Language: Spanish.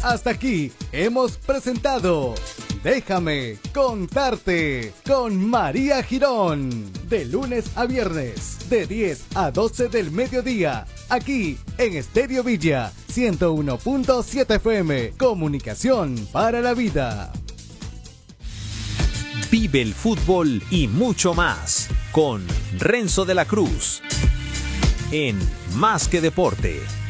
Hasta aquí hemos presentado Déjame Contarte con María Girón. De lunes a viernes, de 10 a 12 del mediodía, aquí en Estéreo Villa 101.7 FM. Comunicación para la vida. Vive el fútbol y mucho más con Renzo de la Cruz en Más que Deporte.